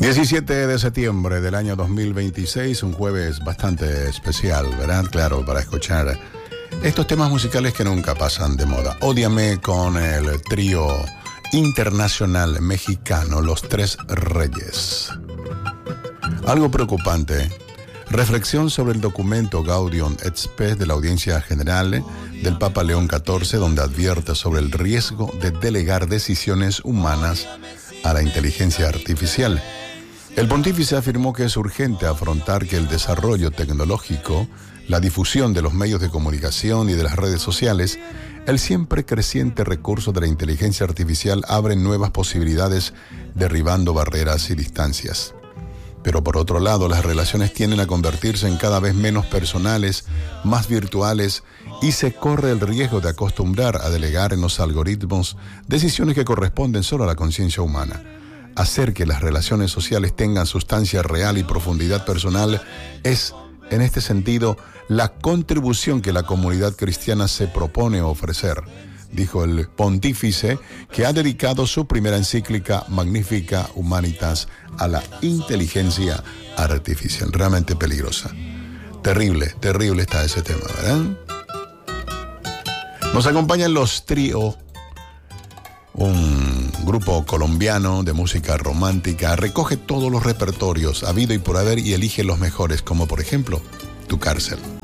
17 de septiembre del año 2026, un jueves bastante especial, ¿verdad? Claro, para escuchar estos temas musicales que nunca pasan de moda. Ódiame con el trío internacional mexicano Los Tres Reyes. Algo preocupante. Reflexión sobre el documento Gaudium et Spes de la Audiencia General del Papa León XIV, donde advierte sobre el riesgo de delegar decisiones humanas a la inteligencia artificial. El pontífice afirmó que es urgente afrontar que el desarrollo tecnológico, la difusión de los medios de comunicación y de las redes sociales, el siempre creciente recurso de la inteligencia artificial abren nuevas posibilidades, derribando barreras y distancias. Pero por otro lado, las relaciones tienden a convertirse en cada vez menos personales, más virtuales, y se corre el riesgo de acostumbrar a delegar en los algoritmos decisiones que corresponden solo a la conciencia humana. Hacer que las relaciones sociales tengan sustancia real y profundidad personal es, en este sentido, la contribución que la comunidad cristiana se propone ofrecer, dijo el pontífice, que ha dedicado su primera encíclica Magnificat Humanitas a la inteligencia artificial. Realmente peligrosa. Terrible, terrible está ese tema, ¿verdad? Nos acompañan los Trío, un grupo colombiano de música romántica. Recoge todos los repertorios habido y por haber y elige los mejores, como por ejemplo Tu Cárcel.